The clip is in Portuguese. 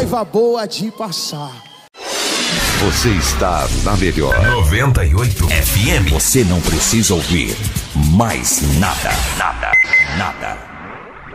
raiva boa de passar. Você está na melhor 98 FM. Você não precisa ouvir mais nada.